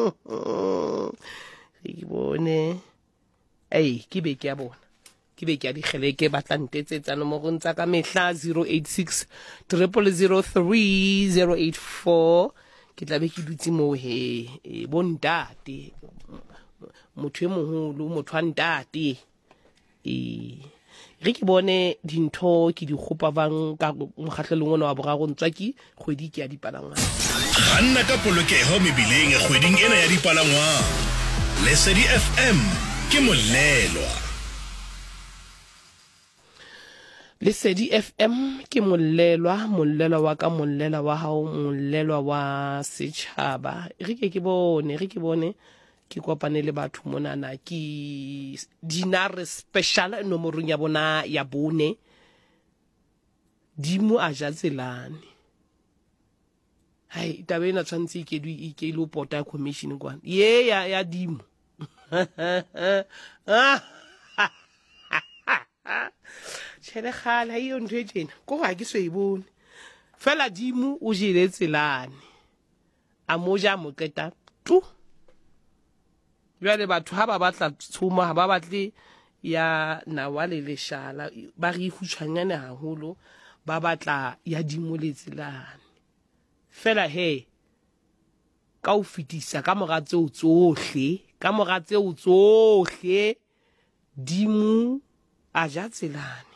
Ke bone ke be ke a bona ke be ke a digele ke batla ntetsetsa nomorong tsa ka mehla 086 0003 084 ke tla be ke dutse mo he bontate motho e moholo motho wa ntate re ke bone dintho ke di gopa bang ka mokgahlelong ona wa boraro ntswaki kgwedi ke ya dipalangwa ganna ka polokeho mebileng kgweding ena ya dipalangwa Lesedi FM ke molelwa Lesedi FM ke molelwa wa ka molelwa wa hao molelwa wa setšhaba re ke bone ke kopane le batho monana ke dinare special nomorong ya bona ya bone dimo a ja tselane hai tabe na tshwantse ke lo pota commission kwa ye ya dimo tshele khala hiyo ntho e tjena ko ga ke so e bone fela dimo o jile tselane a moja mo keta tu jwale batho ha ba batla tshuma ha ba batle ya nawale leshala ba re ifutshwanyane haholo ba batla ya dimo le tselane fela ka o fitisa ka mora tseo tsohle dimo a ja tselane